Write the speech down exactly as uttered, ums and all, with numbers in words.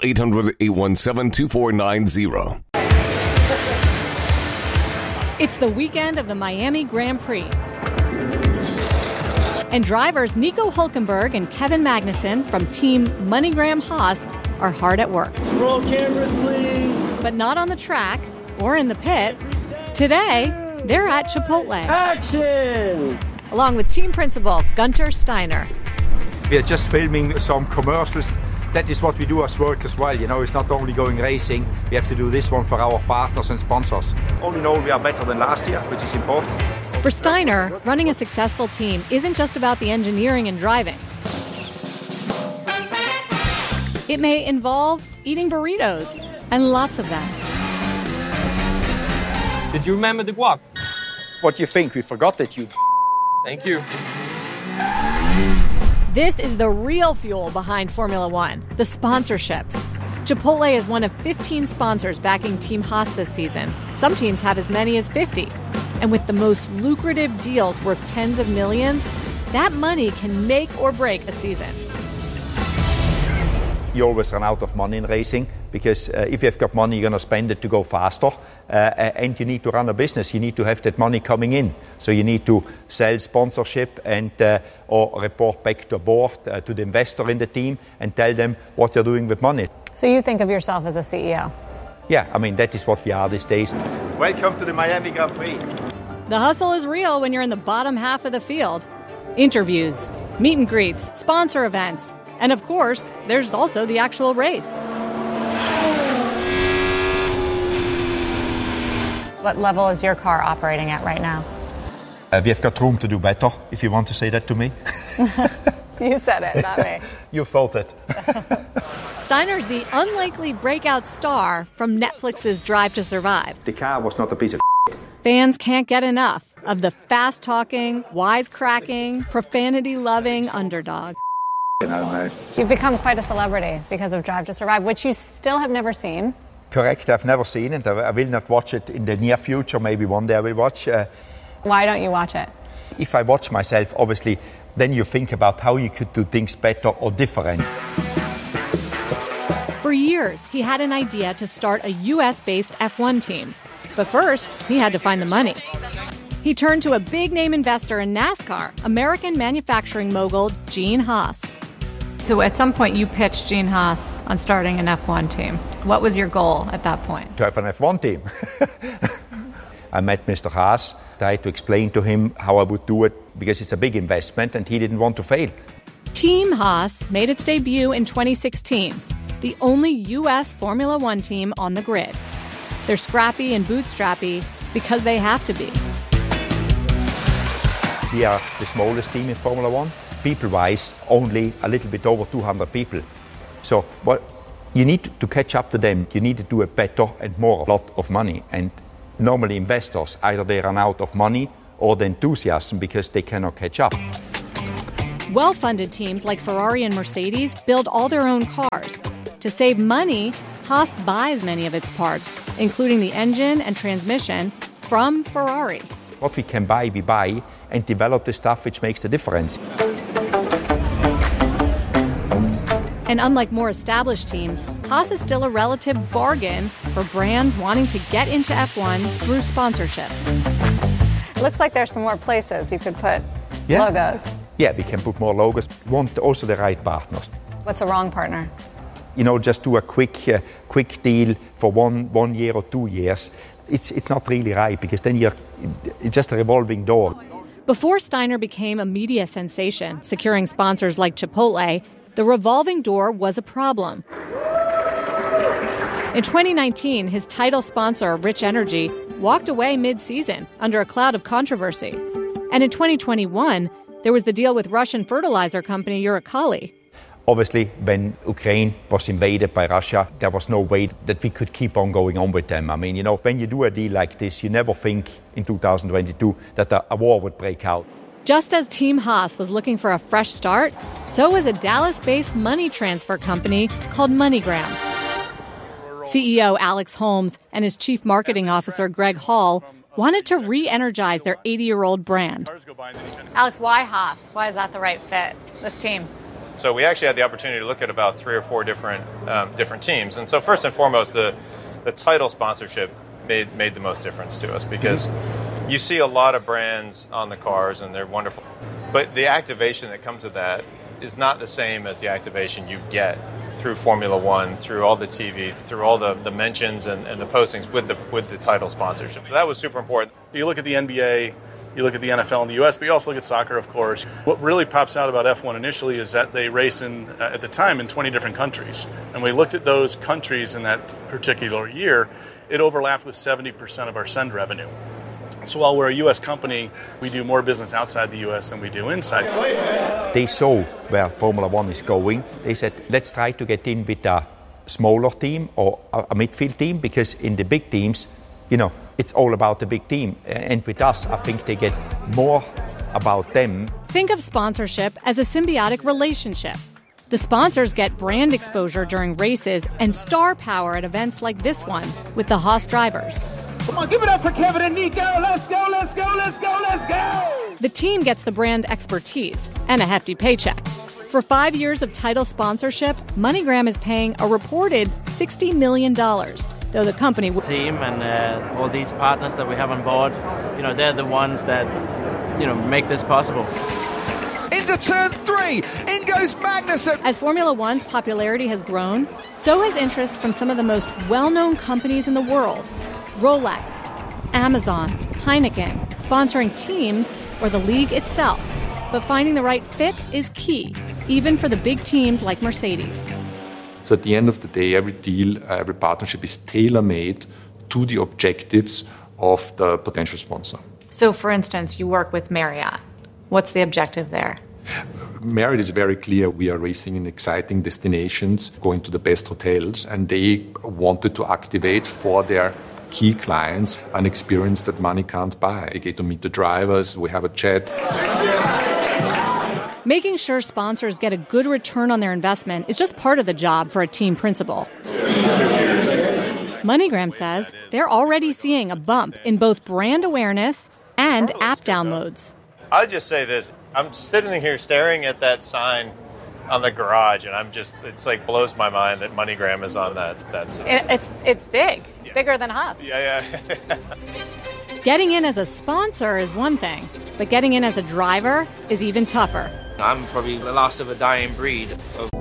eight hundred, eight one seven, two four nine zero. It's the weekend of the Miami Grand Prix. And drivers Nico Hülkenberg and Kevin Magnussen from Team MoneyGram Haas are hard at work. Roll cameras, please. But not on the track or in the pit. Today, they're at Chipotle. Action! Along with team principal Gunter Steiner. We are just filming some commercials. That is what we do as work as well. You know, it's not only going racing. We have to do this one for our partners and sponsors. All in all, we are better than last year, which is important. For Steiner, running a successful team isn't just about the engineering and driving. It may involve eating burritos, and lots of them. Did you remember the guac? What do you think? We forgot that you... Thank you. This is the real fuel behind Formula One, the sponsorships. Chipotle is one of fifteen sponsors backing Team Haas this season. Some teams have as many as fifty. And with the most lucrative deals worth tens of millions, that money can make or break a season. You always run out of money in racing because uh, if you've got money, you're going to spend it to go faster. Uh, and you need to run a business. You need to have that money coming in. So you need to sell sponsorship and uh, or report back to board, uh, to the investor in the team and tell them what you're doing with money. So you think of yourself as a C E O? Yeah, I mean, that is what we are these days. Welcome to the Miami Grand Prix. The hustle is real when you're in the bottom half of the field. Interviews, meet and greets, sponsor events. And of course, there's also the actual race. What level is your car operating at right now? Uh, we have got room to do better, if you want to say that to me. You said it, not me. You thought it. Steiner's the unlikely breakout star from Netflix's Drive to Survive. The car was not a piece of Fans can't get enough of the fast-talking, wisecracking, profanity-loving underdog. You know, So you've become quite a celebrity because of Drive to Survive, which you still have never seen. correct, I've never seen it. I will not watch it in the near future. Maybe one day I will watch. Uh, Why don't you watch it? if I watch myself, obviously, then you think about how you could do things better or different. For years, he had an idea to start a U S-based F one team. But first, he had to find the money. He turned to a big-name investor in NASCAR, American manufacturing mogul Gene Haas. So at some point, you pitched Gene Haas on starting an F one team. What was your goal at that point? To have an F one team. I met Mister Haas, tried to explain to him how I would do it because it's a big investment and he didn't want to fail. Team Haas made its debut in twenty sixteen, the only U S Formula One team on the grid. They're scrappy and bootstrappy because they have to be. We are the smallest team in Formula One. People-wise, only a little bit over two hundred people. So what you need to catch up to them. You need to do it better and more, a lot of money. And normally investors, either they run out of money or the enthusiasm because they cannot catch up. Well-funded teams like Ferrari and Mercedes build all their own cars. To save money, Haas buys many of its parts, including the engine and transmission, from Ferrari. What we can buy, we buy, and develop the stuff which makes the difference. And unlike more established teams, Haas is still a relative bargain for brands wanting to get into F one through sponsorships. It looks like there's some more places you could put Yeah. logos. Yeah, we can put more logos. We want also the right partners. What's the wrong partner? You know, just do a quick, uh, quick deal for one, one year or two years. It's it's not really right because then you're it's just a revolving door. Before Steiner became a media sensation, securing sponsors like Chipotle, the revolving door was a problem. In twenty nineteen, his title sponsor, Rich Energy, walked away mid-season under a cloud of controversy. And in twenty twenty-one, there was the deal with Russian fertilizer company Uralkali. Obviously, when Ukraine was invaded by Russia, there was no way that we could keep on going on with them. I mean, you know, when you do a deal like this, you never think in two thousand twenty-two that a, a war would break out. Just as Team Haas was looking for a fresh start, so was a Dallas-based money transfer company called MoneyGram. C E O Alex Holmes and his chief marketing officer Greg Hall wanted to re-energize their eighty-year-old brand. Alex, why Haas? Why is that the right fit, this team? So we actually had the opportunity to look at about three or four different um, different teams. And so first and foremost, the the title sponsorship made made the most difference to us, because you see a lot of brands on the cars and they're wonderful. But the activation that comes with that is not the same as the activation you get through Formula One, through all the T V, through all the, the mentions and, and the postings with the with the title sponsorship. So that was super important. You look at the N B A, you look at the N F L in the U S, but you also look at soccer, of course. What really pops out about F one initially is that they race in, uh, at the time, in twenty different countries. And we looked at those countries in that particular year, it overlapped with seventy percent of our send revenue. So while we're a U S company, we do more business outside the U S than we do inside. They saw where Formula One is going. They said, let's try to get in with a smaller team or a midfield team, because in the big teams, you know, it's all about the big team. And with us, I think they get more about them. Think of sponsorship as a symbiotic relationship. The sponsors get brand exposure during races and star power at events like this one with the Haas drivers. Come on, give it up for Kevin and Nico. Let's go, let's go, let's go, let's go. The team gets the brand expertise and a hefty paycheck. For five years of title sponsorship, MoneyGram is paying a reported sixty million dollars, though the company... W- team and uh, all these partners that we have on board, you know, they're the ones that, you know, make this possible. Into turn three, in goes Magnussen. As Formula One's popularity has grown, so has interest from some of the most well-known companies in the world. Rolex, Amazon, Heineken, sponsoring teams or the league itself. But finding the right fit is key, even for the big teams like Mercedes. So at the end of the day, every deal, uh, every partnership is tailor-made to the objectives of the potential sponsor. So, for instance, you work with Marriott. What's the objective there? Marriott is very clear. We are racing in exciting destinations, going to the best hotels, and they wanted to activate for their key clients an experience that money can't buy. They get to meet the drivers, we have a chat. Making sure sponsors get a good return on their investment is just part of the job for a team principal. MoneyGram says they're already seeing a bump in both brand awareness and app downloads. I'll just say this. I'm sitting here staring at that sign on the garage, and I'm just, it's like blows my mind that MoneyGram is on that, that sign. It, it's, it's big. It's yeah. bigger than Haas. Yeah, yeah. Getting in as a sponsor is one thing, but getting in as a driver is even tougher. I'm probably the last of a dying breed of